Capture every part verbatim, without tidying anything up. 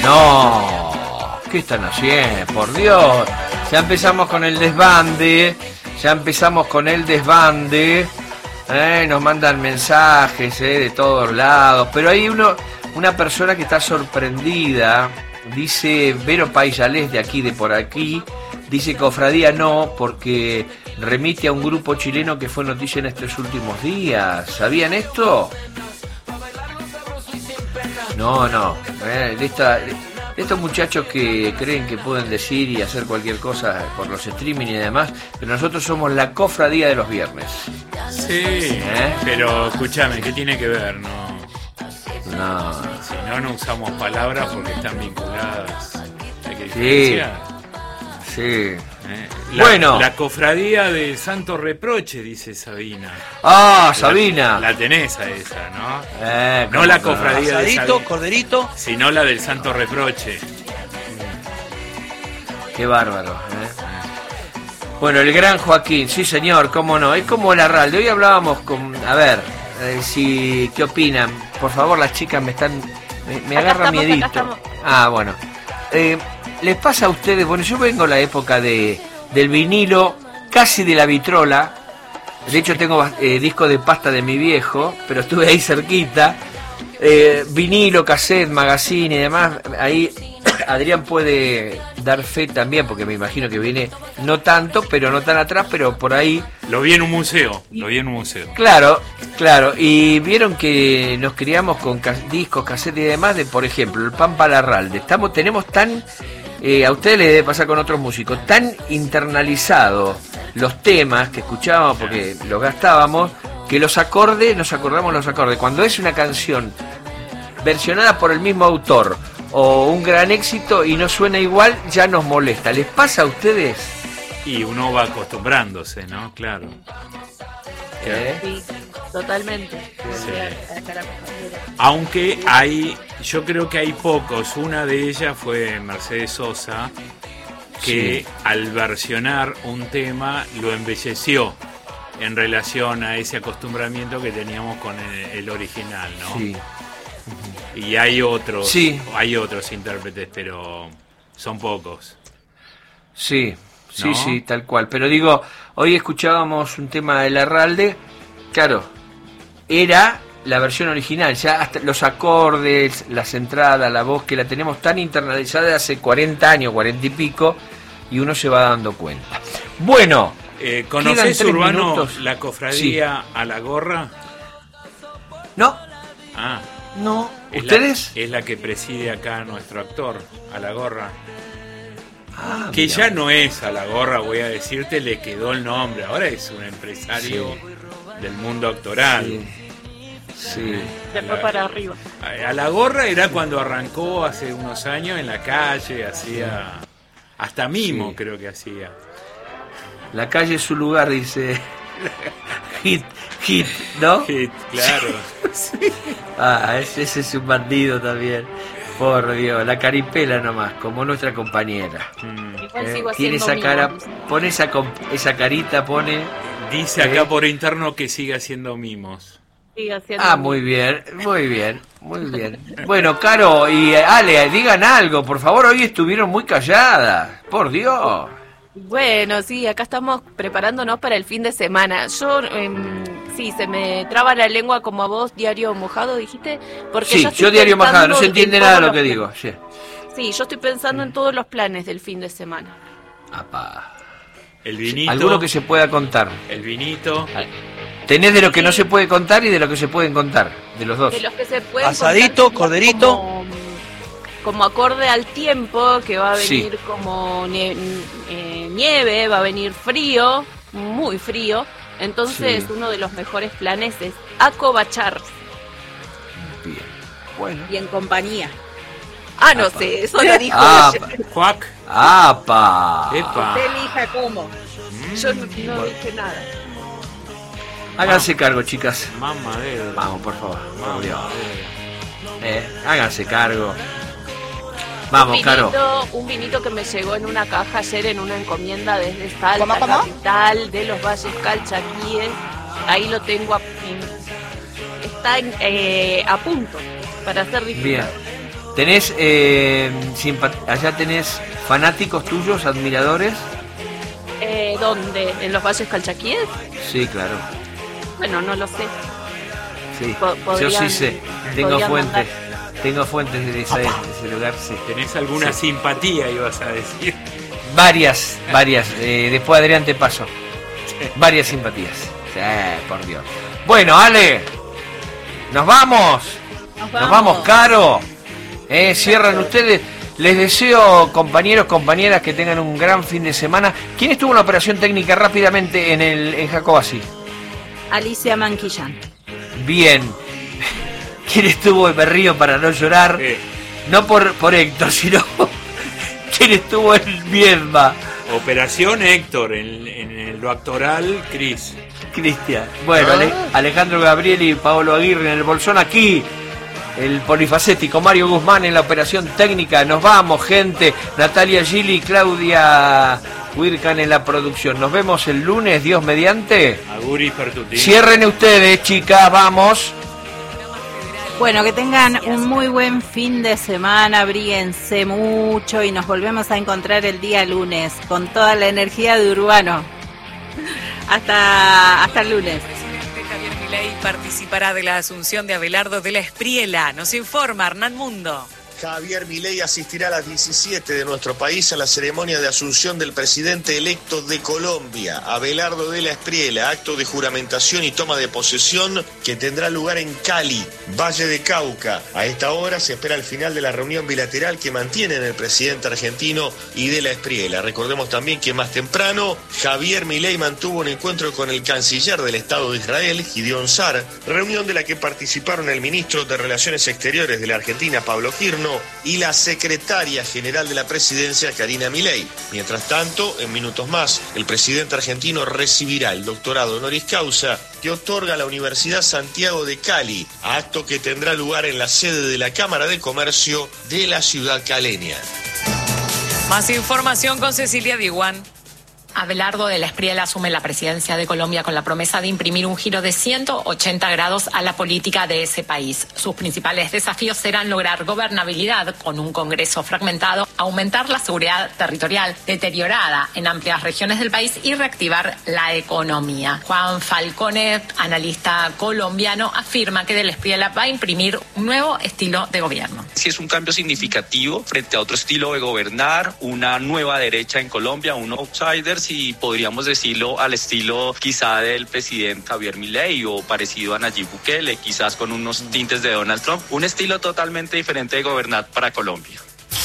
No, ¿qué están haciendo? Por Dios, ya empezamos con el desbande, ya empezamos con el desbande, eh, nos mandan mensajes eh, de todos lados, pero hay uno, una persona que está sorprendida, dice Vero Paisales de aquí, de por aquí, dice cofradía no, porque remite a un grupo chileno que fue noticia en estos últimos días. ¿Sabían esto? No, no, eh, de, esta, de estos muchachos que creen que pueden decir y hacer cualquier cosa por los streaming y demás, pero nosotros somos la cofradía de los viernes. Sí, ¿eh? Pero escúchame, ¿qué tiene que ver? No, no. Si no, no usamos palabras porque están vinculadas. Hay que diferenciar. Sí, sí. ¿Eh? La, bueno. La cofradía del Santo Reproche, dice Sabina. Ah, Sabina. La, la tenés a esa, ¿no? Eh, no la cofradía Asadito, de Sabina, corderito, sino la del Santo Reproche. Qué bárbaro, ¿eh? Bueno, el gran Joaquín, sí señor, cómo no. Es como el Arralde. Hoy hablábamos con... A ver, eh, si ¿qué opinan? Por favor, las chicas me están... Me, me agarra estamos, miedito. Ah, bueno. Eh... ¿Les pasa a ustedes? Bueno, yo vengo a la época de, del vinilo, casi de la vitrola. De hecho, tengo eh, disco de pasta de mi viejo, pero estuve ahí cerquita. Eh, vinilo, cassette, magazine y demás. Ahí Adrián puede dar fe también, porque me imagino que viene no tanto, pero no tan atrás, pero por ahí. Lo vi en un museo, lo vi en un museo. Claro, claro. Y vieron que nos criamos con cas- discos, cassette y demás de, por ejemplo, el Pampa Larralde. Estamos, tenemos tan... Eh, a ustedes les debe pasar con otros músicos, tan internalizados los temas que escuchábamos porque los gastábamos, que los acordes, nos acordamos los acordes. Cuando es una canción versionada por el mismo autor o un gran éxito y no suena igual, ya nos molesta. ¿Les pasa a ustedes? Y uno va acostumbrándose, ¿no? Claro. ¿Eh? Sí, totalmente. Sí. Aunque hay, yo creo que hay pocos. Una de ellas fue Mercedes Sosa, que sí, al versionar un tema lo embelleció en relación a ese acostumbramiento que teníamos con el, el original, ¿no? Sí. Y hay otros, sí, hay otros intérpretes, pero son pocos. Sí. Sí, ¿no? Sí, tal cual. Pero digo, hoy escuchábamos un tema de Larralde, claro, era la versión original, ya hasta los acordes, las entradas, la voz, que la tenemos tan internalizada hace cuarenta años, cuarenta y pico, y uno se va dando cuenta. Bueno, eh, ¿conocés, Urbano, minutos? La cofradía sí. a la gorra? No. Ah. No. Es ¿Ustedes? La, es la que preside acá nuestro actor, a la gorra. Ah, que mira. Ya no es a la gorra, voy a decirte, le quedó el nombre. Ahora es un empresario sí. del mundo actoral. Sí. sí. Se fue para arriba. A, a la gorra era cuando arrancó hace unos años en la calle, hacía hasta mimo, sí. creo que hacía. La calle es su lugar, dice. Hit, hit, ¿no? Hit, claro. sí. Ah, ese, ese es un bandido también. Por Dios, la caripela nomás, como nuestra compañera. Mm. Eh, tiene esa cara, pone esa, esa carita, pone... Dice acá eh, por interno que sigue haciendo mimos. Sigue haciendo ah, mimos. muy bien, muy bien, muy bien. Bueno, Caro y Ale, digan algo, por favor, hoy estuvieron muy calladas, por Dios. Bueno, sí, acá estamos preparándonos para el fin de semana. Yo... Eh, Sí, se me traba la lengua como a vos, diario mojado, dijiste. Porque sí, yo diario mojado, no se entiende nada de lo que digo. Sí. sí, yo estoy pensando en todos los planes del fin de semana. Apá. El vinito. Alguno que se pueda contar. El vinito. Tenés de lo que no se puede contar y de lo que se pueden contar, de los dos. De los que se pueden Asadito, contar, corderito. Como, como acorde al tiempo, que va a venir sí. como nie, eh, nieve, va a venir frío, muy frío. Entonces, sí. uno de los mejores planes es acobachar. Bien. Bueno. Y en compañía. Ah, no Apa. sé, eso lo dijo Apa. Juac. ¡Apa! Epa. Usted elija cómo. Mm. Yo no, no bueno. dije nada. Háganse cargo, chicas. Mamá de... Vamos, por favor. Por Dios. Eh, háganse cargo. Vamos, un Caro. vinito, un vinito que me llegó en una caja ayer en una encomienda desde Salta, ¿Cómo, cómo? capital de los Valles Calchaquíes. Ahí lo tengo, a, está en, eh, a punto para ser disfrutado. Bien. ¿Tenés, eh, allá tenés fanáticos tuyos, admiradores? Eh, ¿Dónde? ¿En los valles calchaquíes? Sí, claro. Bueno, no lo sé. Sí, Po- yo sí sé, tengo fuentes, mandar. tengo fuentes de, esa, de ese lugar, sí. ¿Tenés alguna Sí. simpatía, ibas a decir? Varias, varias, eh, después Adrián te paso. Varias simpatías. Sí, por Dios. Bueno, Ale, nos vamos. Nos Nos vamos, Caro. Eh, cierran ustedes. Les deseo, compañeros, compañeras, que tengan un gran fin de semana. ¿Quién estuvo en la operación técnica rápidamente en el en Jacobasi? Alicia Manquillán. Bien. ¿Quién estuvo en Berrío para no llorar? Sí. No por, por Héctor, sino ¿quién estuvo en Viedma? Operación Héctor, en, en lo actoral, Cris. Cristian. Bueno, Ale- Alejandro Gabriel y Paolo Aguirre en el Bolsón. Aquí el polifacético Mario Guzmán en la operación técnica. Nos vamos, gente. Natalia Gili y Claudia Wirkan en la producción. Nos vemos el lunes, Dios mediante. Aguri Pertuti. Cierren ustedes, chicas, vamos. Bueno, que tengan un muy buen fin de semana, abríguense mucho y nos volvemos a encontrar el día lunes con toda la energía de Urbano. Hasta, hasta el lunes. Javier Milei participará de la asunción de Abelardo de la Espriela. Nos informa Hernán Mundo. Javier Milei asistirá a las diecisiete de nuestro país a la ceremonia de asunción del presidente electo de Colombia, Abelardo de la Espriela, acto de juramentación y toma de posesión que tendrá lugar en Cali, Valle de Cauca. A esta hora se espera el final de la reunión bilateral que mantienen el presidente argentino y de la Espriela. Recordemos también que más temprano Javier Milei mantuvo un encuentro con el canciller del Estado de Israel, Gideon Sar, reunión de la que participaron el ministro de Relaciones Exteriores de la Argentina, Pablo Girno, y la secretaria general de la presidencia, Karina Milei. Mientras tanto, en minutos más, el presidente argentino recibirá el doctorado honoris causa que otorga la Universidad Santiago de Cali, acto que tendrá lugar en la sede de la Cámara de Comercio de la ciudad caleña. Más información con Cecilia Diwan. Abelardo de la Espriela asume la presidencia de Colombia con la promesa de imprimir un giro de ciento ochenta grados a la política de ese país. Sus principales desafíos serán lograr gobernabilidad con un Congreso fragmentado, aumentar la seguridad territorial deteriorada en amplias regiones del país y reactivar la economía. Juan Falcone, analista colombiano, afirma que de la Espriela va a imprimir un nuevo estilo de gobierno. Sí, es un cambio significativo frente a otro estilo de gobernar, una nueva derecha en Colombia, un outsider, y podríamos decirlo al estilo quizá del presidente Javier Milei o parecido a Nayib Bukele, quizás con unos tintes de Donald Trump, un estilo totalmente diferente de gobernar para Colombia.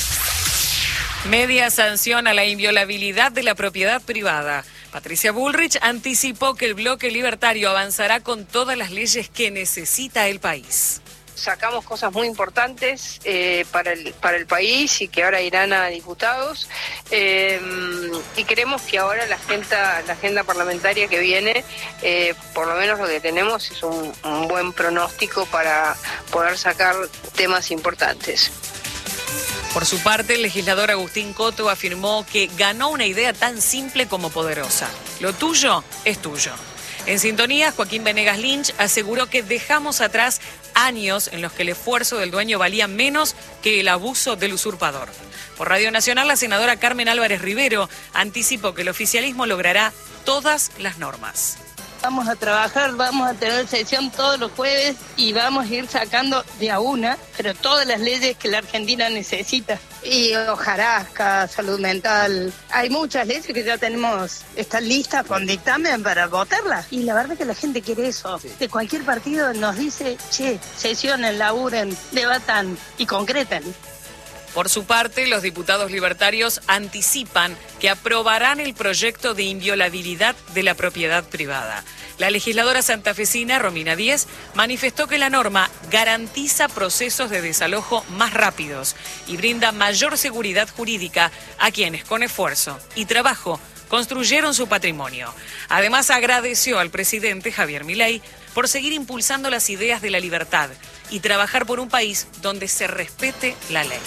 Media sanción a la inviolabilidad de la propiedad privada. Patricia Bullrich anticipó que el bloque libertario avanzará con todas las leyes que necesita el país. Sacamos cosas muy importantes eh, para, el, para el país y que ahora irán a diputados eh, y creemos que ahora la agenda, la agenda parlamentaria que viene, eh, por lo menos lo que tenemos es un, un buen pronóstico para poder sacar temas importantes. Por su parte, el legislador Agustín Coto afirmó que ganó una idea tan simple como poderosa. Lo tuyo es tuyo. En sintonía, Joaquín Venegas Lynch aseguró que dejamos atrás años en los que el esfuerzo del dueño valía menos que el abuso del usurpador. Por Radio Nacional, la senadora Carmen Álvarez Rivero anticipó que el oficialismo logrará todas las normas. Vamos a trabajar, vamos a tener sesión todos los jueves y vamos a ir sacando de a una, pero todas las leyes que la Argentina necesita. Y hojarasca, salud mental, hay muchas leyes que ya tenemos, están listas con dictamen para votarlas. Y la verdad que la gente quiere eso. De cualquier partido nos dice, che, sesionen, laburen, debatan y concreten. Por su parte, los diputados libertarios anticipan que aprobarán el proyecto de inviolabilidad de la propiedad privada. La legisladora santafesina, Romina Díez, manifestó que la norma garantiza procesos de desalojo más rápidos y brinda mayor seguridad jurídica a quienes con esfuerzo y trabajo construyeron su patrimonio. Además, agradeció al presidente Javier Milei por seguir impulsando las ideas de la libertad y trabajar por un país donde se respete la ley.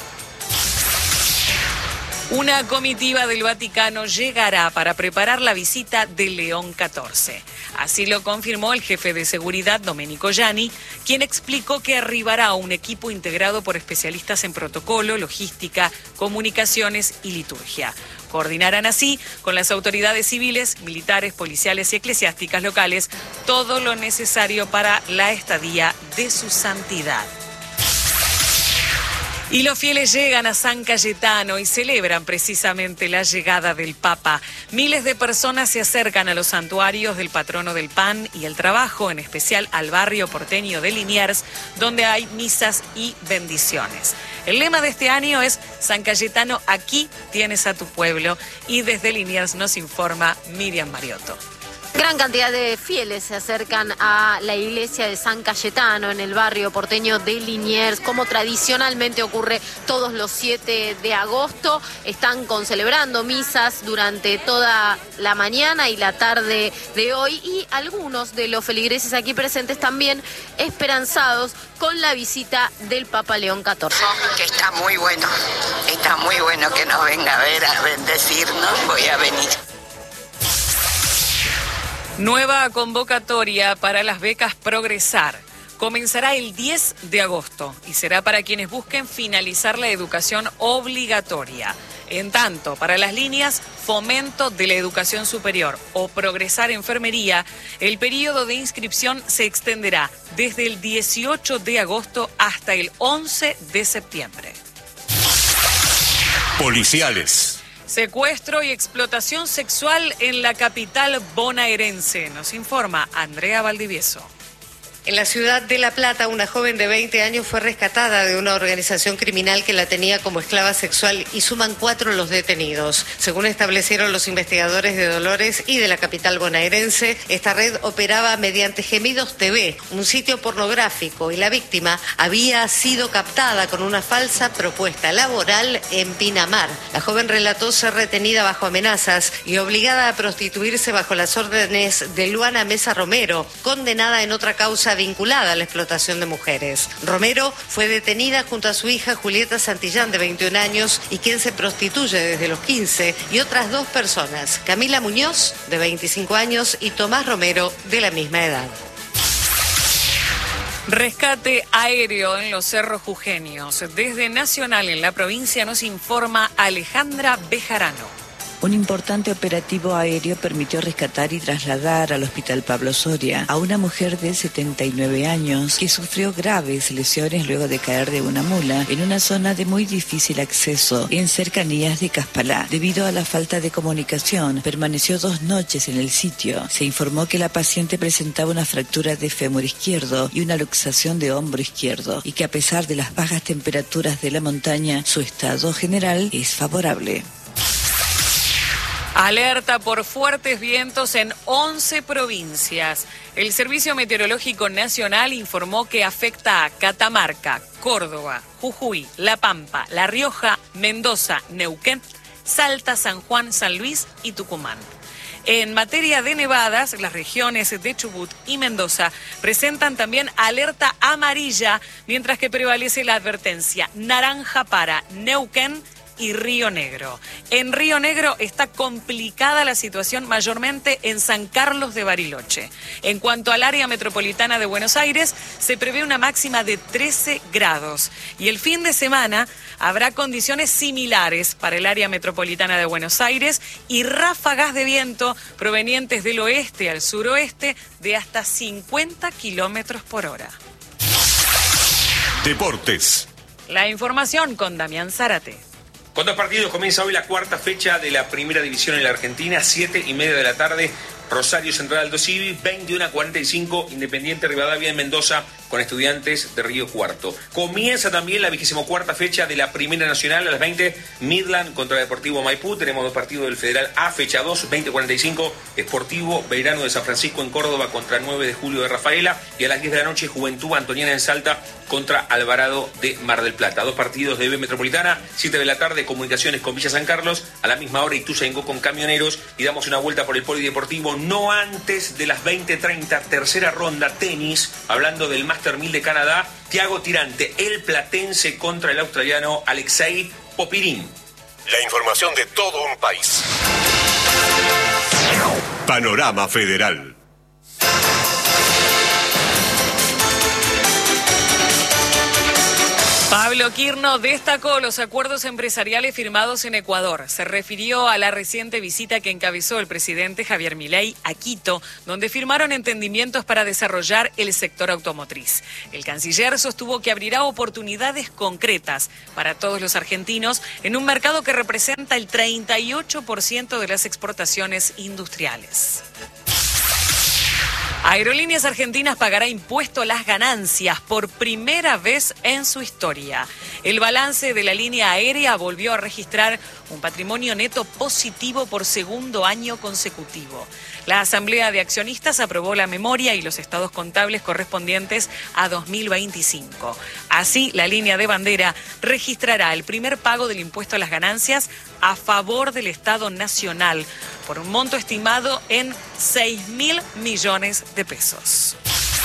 Una comitiva del Vaticano llegará para preparar la visita de León catorce. Así lo confirmó el jefe de seguridad, Domenico Gianni, quien explicó que arribará un equipo integrado por especialistas en protocolo, logística, comunicaciones y liturgia. Coordinarán así con las autoridades civiles, militares, policiales y eclesiásticas locales todo lo necesario para la estadía de su santidad. Y los fieles llegan a San Cayetano y celebran precisamente la llegada del Papa. Miles de personas se acercan a los santuarios del patrono del pan y el trabajo, en especial al barrio porteño de Liniers, donde hay misas y bendiciones. El lema de este año es San Cayetano, aquí tienes a tu pueblo, y desde Liniers nos informa Miriam Mariotto. Gran cantidad de fieles se acercan a la iglesia de San Cayetano en el barrio porteño de Liniers, como tradicionalmente ocurre todos los siete de agosto. Están concelebrando misas durante toda la mañana y la tarde de hoy, y algunos de los feligreses aquí presentes también esperanzados con la visita del Papa León catorce. Que está muy bueno, está muy bueno que nos venga a ver, a bendecirnos, voy a venir. Nueva convocatoria para las becas Progresar. Comenzará el diez de agosto y será para quienes busquen finalizar la educación obligatoria. En tanto, para las líneas Fomento de la Educación Superior o Progresar Enfermería, el periodo de inscripción se extenderá desde el dieciocho de agosto hasta el once de septiembre. Policiales. Secuestro y explotación sexual en la capital bonaerense, nos informa Andrea Valdivieso. En la ciudad de La Plata, una joven de veinte años fue rescatada de una organización criminal que la tenía como esclava sexual y suman cuatro los detenidos. Según establecieron los investigadores de Dolores y de la capital bonaerense, esta red operaba mediante Gemidos T V, un sitio pornográfico, y la víctima había sido captada con una falsa propuesta laboral en Pinamar. La joven relató ser retenida bajo amenazas y obligada a prostituirse bajo las órdenes de Luana Mesa Romero, condenada en otra causa vinculada a la explotación de mujeres. Romero fue detenida junto a su hija Julieta Santillán, de veintiún años, y quien se prostituye desde los quince, y otras dos personas, Camila Muñoz, de veinticinco años, y Tomás Romero, de la misma edad. Rescate aéreo en los cerros jujeños. Desde Nacional en la provincia nos informa Alejandra Bejarano. Un importante operativo aéreo permitió rescatar y trasladar al Hospital Pablo Soria a una mujer de setenta y nueve años que sufrió graves lesiones luego de caer de una mula en una zona de muy difícil acceso en cercanías de Caspalá. Debido a la falta de comunicación, permaneció dos noches en el sitio. Se informó que la paciente presentaba una fractura de fémur izquierdo y una luxación de hombro izquierdo, y que a pesar de las bajas temperaturas de la montaña, su estado general es favorable. Alerta por fuertes vientos en once provincias. El Servicio Meteorológico Nacional informó que afecta a Catamarca, Córdoba, Jujuy, La Pampa, La Rioja, Mendoza, Neuquén, Salta, San Juan, San Luis y Tucumán. En materia de nevadas, las regiones de Chubut y Mendoza presentan también alerta amarilla, mientras que prevalece la advertencia naranja para Neuquén y Río Negro. En Río Negro está complicada la situación, mayormente en San Carlos de Bariloche. En cuanto al área metropolitana de Buenos Aires, se prevé una máxima de trece grados. Y el fin de semana habrá condiciones similares para el área metropolitana de Buenos Aires y ráfagas de viento provenientes del oeste al suroeste de hasta cincuenta kilómetros por hora. Deportes. La información con Damián Zárate. Con dos partidos comienza hoy la cuarta fecha de la primera división en la Argentina, siete y media de la tarde, Rosario Central Aldo Civi, veintiuno a cuarenta y cinco, Independiente Rivadavia en Mendoza con Estudiantes de Río Cuarto. Comienza también la vigésima cuarta fecha de la Primera Nacional a las veinte, Midland contra Deportivo Maipú. Tenemos dos partidos del Federal A, fecha dos, veinte a cuarenta y cinco, Sportivo Belgrano de San Francisco en Córdoba contra nueve de julio de Rafaela, y a las diez de la noche Juventud Antoniana en Salta contra Alvarado de Mar del Plata. Dos partidos de B Metropolitana, siete de la tarde, Comunicaciones con Villa San Carlos, a la misma hora Ituzaingó con Camioneros, y damos una vuelta por el Polideportivo no antes de las veinte treinta, tercera ronda tenis, hablando del Master mil de Canadá, Thiago Tirante, el platense contra el australiano Alexei Popirín. La información de todo un país. Panorama Federal. Pablo Quirno destacó los acuerdos empresariales firmados en Ecuador. Se refirió a la reciente visita que encabezó el presidente Javier Milei a Quito, donde firmaron entendimientos para desarrollar el sector automotriz. El canciller sostuvo que abrirá oportunidades concretas para todos los argentinos en un mercado que representa el treinta y ocho por ciento de las exportaciones industriales. Aerolíneas Argentinas pagará impuesto a las ganancias por primera vez en su historia. El balance de la línea aérea volvió a registrar un patrimonio neto positivo por segundo año consecutivo. La Asamblea de Accionistas aprobó la memoria y los estados contables correspondientes a dos mil veinticinco. Así, la línea de bandera registrará el primer pago del impuesto a las ganancias a favor del Estado Nacional por un monto estimado en seis mil millones de pesos.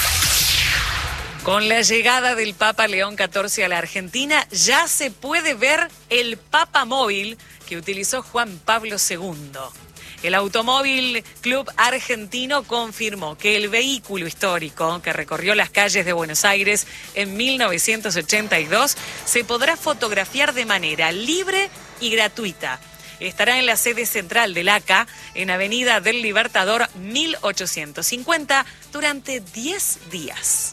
Con la llegada del Papa León catorce a la Argentina, ya se puede ver el Papa Móvil que utilizó Juan Pablo segundo. El Automóvil Club Argentino confirmó que el vehículo histórico que recorrió las calles de Buenos Aires en mil novecientos ochenta y dos se podrá fotografiar de manera libre y gratuita. Estará en la sede central del A C A, en Avenida del Libertador mil ochocientos cincuenta, durante diez días.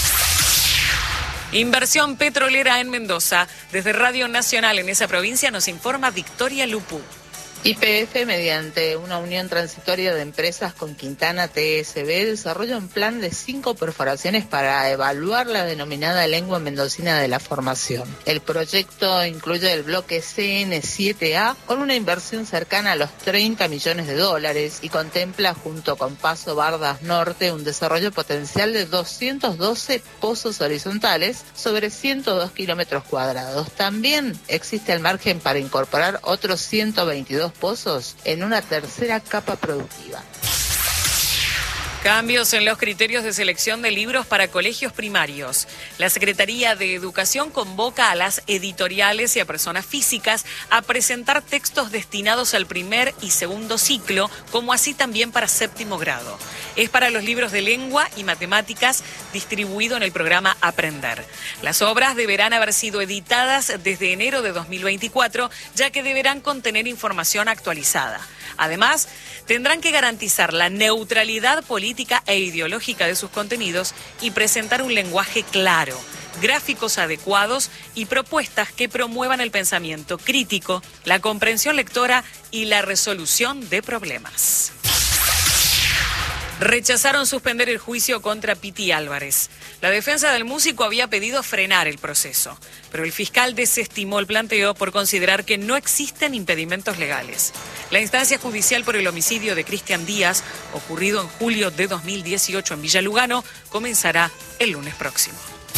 Inversión petrolera en Mendoza. Desde Radio Nacional en esa provincia nos informa Victoria Lupú. Y P F, mediante una unión transitoria de empresas con Quintana T S B, desarrolla un plan de cinco perforaciones para evaluar la denominada lengua mendocina de la formación. El proyecto incluye el bloque C N siete A con una inversión cercana a los treinta millones de dólares y contempla, junto con Paso Bardas Norte, un desarrollo potencial de doscientos doce pozos horizontales sobre ciento dos kilómetros cuadrados. También existe el margen para incorporar otros ciento veintidós pozos en una tercera capa productiva. Cambios en los criterios de selección de libros para colegios primarios. La Secretaría de Educación convoca a las editoriales y a personas físicas a presentar textos destinados al primer y segundo ciclo, como así también para séptimo grado. Es para los libros de lengua y matemáticas distribuido en el programa Aprender. Las obras deberán haber sido editadas desde enero de dos mil veinticuatro, ya que deberán contener información actualizada. Además, tendrán que garantizar la neutralidad política e ideológica de sus contenidos y presentar un lenguaje claro, gráficos adecuados y propuestas que promuevan el pensamiento crítico, la comprensión lectora y la resolución de problemas. Rechazaron suspender el juicio contra Piti Álvarez. La defensa del músico había pedido frenar el proceso, pero el fiscal desestimó el planteo por considerar que no existen impedimentos legales. La instancia judicial por el homicidio de Cristian Díaz, ocurrido en julio de dos mil dieciocho en Villa Lugano, comenzará el lunes próximo.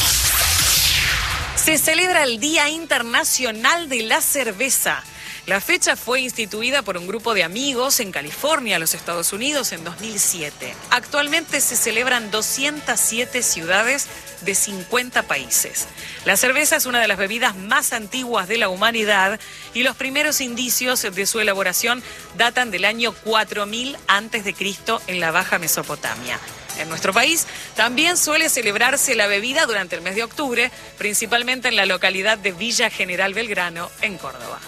Se celebra el Día Internacional de la Cerveza. La fecha fue instituida por un grupo de amigos en California, los Estados Unidos, en dos mil siete. Actualmente se celebran doscientas siete ciudades de cincuenta países. La cerveza es una de las bebidas más antiguas de la humanidad y los primeros indicios de su elaboración datan del año cuatro mil antes de Cristo en la Baja Mesopotamia. En nuestro país también suele celebrarse la bebida durante el mes de octubre, principalmente en la localidad de Villa General Belgrano, en Córdoba.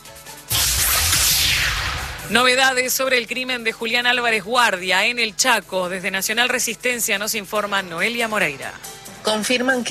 Novedades sobre el crimen de Julián Álvarez Guardia en el Chaco. Desde Nacional Resistencia nos informa Noelia Moreira. Confirman que